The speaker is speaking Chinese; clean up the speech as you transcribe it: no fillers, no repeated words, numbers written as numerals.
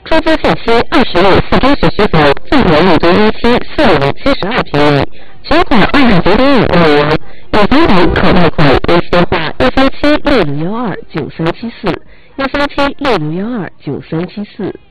出租限期20日4周学习房，暂缓入读日期4里72平米，全款29.5万元，有房等可贷款，联系电话13766129374，13766129374。